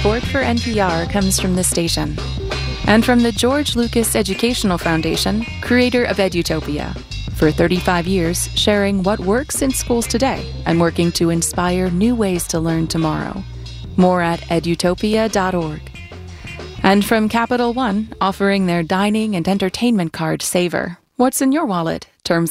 Support for NPR comes from this station and from the George Lucas Educational Foundation, creator of Edutopia. For 35 years, sharing what works in schools today and working to inspire new ways to learn tomorrow. More at edutopia.org. And from Capital One, offering their dining and entertainment card Savor. What's in your wallet? Terms